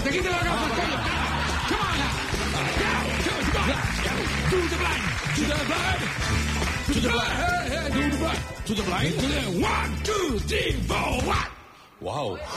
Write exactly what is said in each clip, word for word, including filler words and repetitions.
te quite la gafa. Come on now. Do the blind. Do the blind. To the blind. Hey, hey, do the blind. To the blind. To the one, two, three, four, one. Wow. Oh.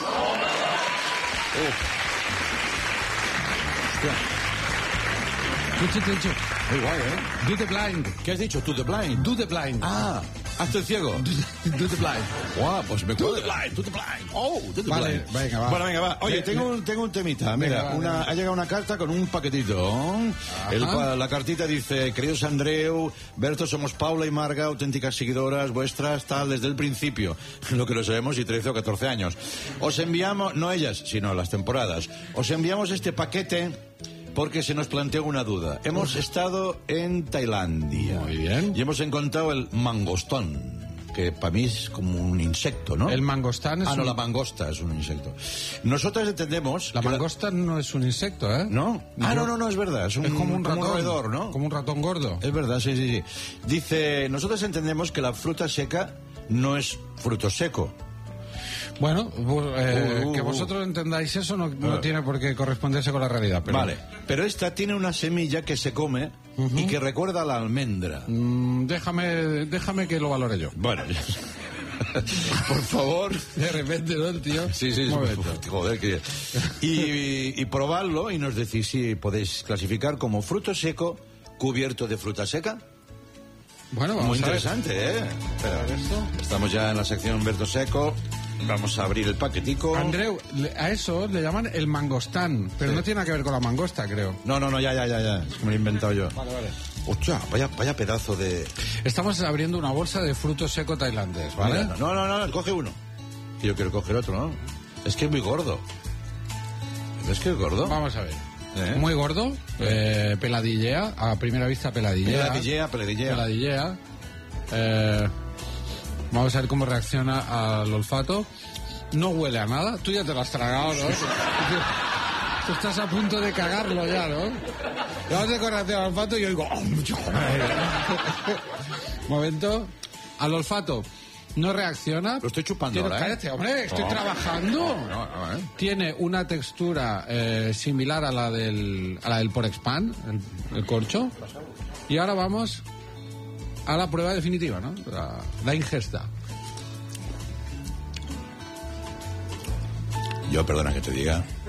Escucha, escucha. Muy guay, ¿eh? Do the blind. ¿Qué has dicho? To the blind. Do the blind. Ah, hazte el ciego. Do the blind. Guau, pues me Do cuadra. the blind. To the blind. Oh, to the Vale, blind. venga, va. Bueno, venga, va. Oye, Le- tengo le- un, tengo un temita. Mira, Venga, va, una, venga. ha llegado una carta con un paquetito. El pa- la cartita dice: queridos Andreu, Berto, somos Paula y Marga, auténticas seguidoras vuestras, tal, desde el principio. Lo que lo sabemos, y trece o catorce años. Os enviamos, no ellas, sino las temporadas, os enviamos este paquete porque se nos planteó una duda. Hemos estado en Tailandia. Muy bien. Y hemos encontrado el mangostón, que para mí es como un insecto, ¿no? El mangostán es Ah, no, un- la mangosta es un insecto. Nosotras entendemos... La que mangosta no es un insecto, ¿eh? ¿No? Ah, no, no, no, es verdad. Es, un, Es como un ratón. roedor, ¿no? Como un ratón gordo. Es verdad, sí, sí, sí. Dice, nosotros entendemos que la fruta seca no es fruto seco. Bueno, bu- eh, Uh, uh, que uh. vosotros entendáis eso no, no Ah. tiene por qué corresponderse con la realidad. Pero, Vale. Pero esta tiene una semilla que se come y que recuerda a la almendra. Mm, déjame, déjame que lo valore yo. Bueno, por favor. De repente, ¿no, el tío? Sí, sí, Un sí. momento. Joder, que... Y, y probarlo y nos decís si podéis clasificar como fruto seco cubierto de fruta seca. Bueno, vamos Muy a ver. interesante, ¿eh? Espera, esto. estamos ya en la sección Berto Seco. Vamos a abrir el paquetico. Andreu, le- a eso le llaman el mangostán, pero Sí. no tiene nada que ver con la mangosta, creo. No, no, no, ya, ya, ya, ya. Es que me lo he inventado yo. Vale, vale. Hostia, vaya, vaya pedazo de... Estamos abriendo una bolsa de fruto seco tailandés, ¿vale? Mira, No, no, no, coge uno. Yo quiero coger otro, ¿no? Es que es muy gordo. ¿Ves que es gordo? Vamos a ver. ¿Eh? Muy gordo, eh, peladillea, a primera vista peladillea. Peladillea, peladillea. Peladillea. Eh, vamos a ver cómo reacciona al olfato. No huele a nada. Tú ya te lo has tragado, ¿no? Tú estás a punto de cagarlo ya, ¿no? Vamos de correacción al olfato y yo digo... ¡Oh, mucho! Momento. Al olfato no reacciona. Lo estoy chupando Tiene- ahora, ¿eh? Cállate, hombre, estoy Oh. trabajando. No, no, ¿eh? Tiene una textura eh, similar a la del a la del Porexpan, el, el corcho. Y ahora vamos a la prueba definitiva, ¿no? La, la ingesta. Yo, perdona que te diga,